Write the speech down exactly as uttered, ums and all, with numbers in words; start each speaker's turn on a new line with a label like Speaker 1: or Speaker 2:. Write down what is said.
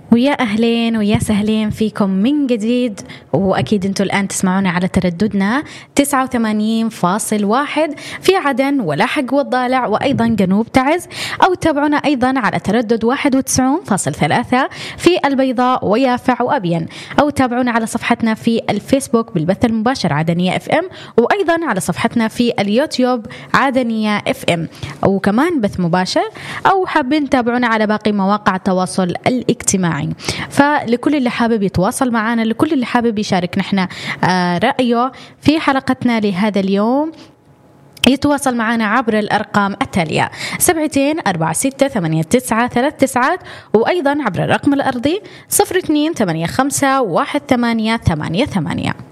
Speaker 1: ويا أهلين ويا سهلين فيكم من جديد، وأكيد أنتوا الآن تسمعونا على ترددنا تسعة وثمانين فاصل واحد في عدن ولاحق والضالع وأيضا جنوب تعز، أو تابعونا أيضا على تردد واحد وتسعون فاصل ثلاثة في البيضاء ويافع وأبين، أو تابعونا على صفحتنا في الفيسبوك بالبث المباشر عدنية اف ام، وأيضا على صفحتنا في اليوتيوب عدنية اف ام، أو كمان بث مباشر، أو حابين تابعونا على باقي مواقع التواصل الاجتماعي. فلكل اللي حابب يتواصل معنا، لكل اللي حابب يشارك نحن رأيه في حلقتنا لهذا اليوم، يتواصل معنا عبر الأرقام التالية سبعتين أربعة ستة ثمانية تسعة ثلاث تسعات، وأيضا عبر الرقم الأرضي صفر اثنين ثمانية خمسة واحد ثمانية ثمانية ثمانية.